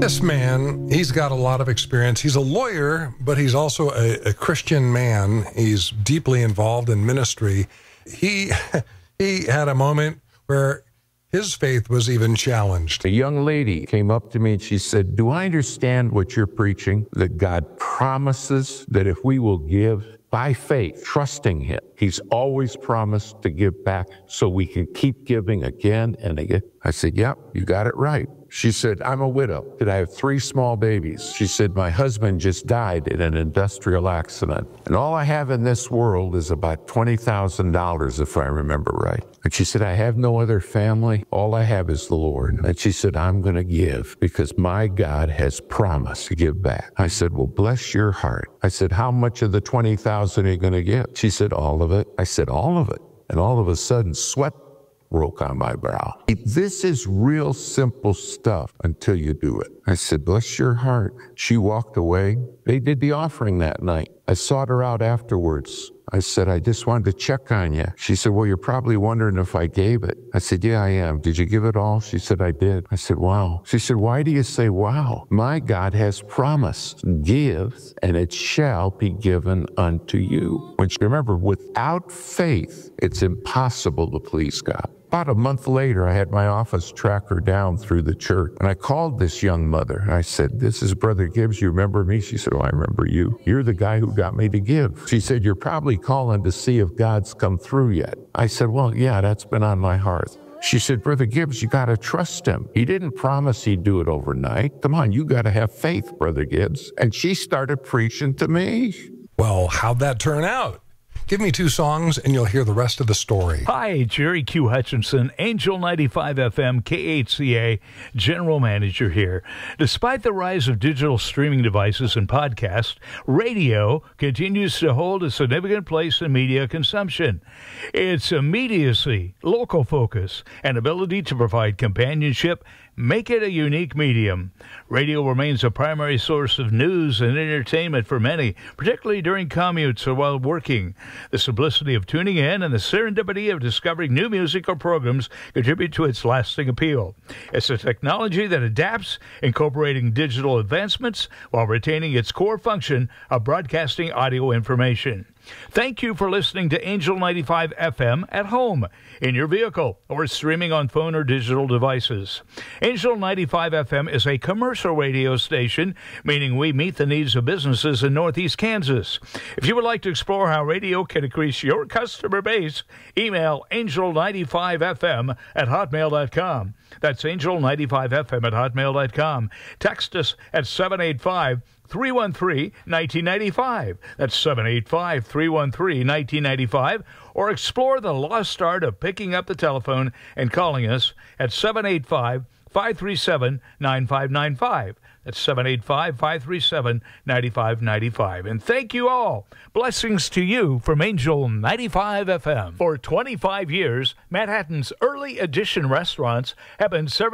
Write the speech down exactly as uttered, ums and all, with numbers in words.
This man, he's got a lot of experience. He's a lawyer, but he's also a, a Christian man. He's deeply involved in ministry. He he had a moment where his faith was even challenged. A young lady came up to me and she said, "Do I understand what you're preaching? That God promises that if we will give by faith, trusting Him, He's always promised to give back so we can keep giving again and again." I said, "Yep, you got it right." She said, "I'm a widow. I have three small babies." She said, "My husband just died in an industrial accident. And all I have in this world is about twenty thousand dollars, if I remember right." And she said, "I have no other family. All I have is the Lord." And she said, "I'm going to give because my God has promised to give back." I said, "Well, bless your heart." I said, "How much of the twenty thousand dollars are you going to give?" She said, "All of it." I said, "All of it?" And all of a sudden, sweat broke on my brow. This is real simple stuff until you do it. I said, "Bless your heart." She walked away. They did the offering that night. I sought her out afterwards. I said, "I just wanted to check on you." She said, "Well, you're probably wondering if I gave it." I said, "Yeah, I am. Did you give it all?" She said, "I did." I said, "Wow." She said, "Why do you say wow?" My God has promised, "Give, and it shall be given unto you." When you remember, without faith, it's impossible to please God. About a month later, I had my office track her down through the church, and I called this young mother, and I said, "This is Brother Gibbs. You remember me?" She said, "Oh, I remember you. You're the guy who got me to give." She said, "You're probably calling to see if God's come through yet." I said, "Well, yeah, that's been on my heart." She said, "Brother Gibbs, you got to trust Him. He didn't promise He'd do it overnight. Come on, you got to have faith, Brother Gibbs." And she started preaching to me. Well, how'd that turn out? Give me two songs and you'll hear the rest of the story. Hi, Jerry Q. Hutchinson, Angel ninety-five F M, K H C A, General Manager here. Despite the rise of digital streaming devices and podcasts, radio continues to hold a significant place in media consumption. Its immediacy, local focus, and ability to provide companionship make it a unique medium. Radio remains a primary source of news and entertainment for many, particularly during commutes or while working. The simplicity of tuning in and the serendipity of discovering new music or programs contribute to its lasting appeal. It's a technology that adapts, incorporating digital advancements while retaining its core function of broadcasting audio information. Thank you for listening to Angel ninety-five F M at home, in your vehicle, or streaming on phone or digital devices. Angel ninety-five F M is a commercial radio station, meaning we meet the needs of businesses in Northeast Kansas. If you would like to explore how radio can increase your customer base, email angel ninety-five F M at hotmail dot com. That's angel ninety-five F M at hotmail dot com. Text us at seven eight five, three one three, one nine nine five. That's seven eight five, three one three, one nine nine five. Or explore the lost art of picking up the telephone and calling us at seven eight five, five three seven, nine five nine five. That's seven eight five, five three seven, nine five nine five. And thank you all. Blessings to you from Angel ninety-five F M. For twenty-five years, Manhattan's early edition restaurants have been serving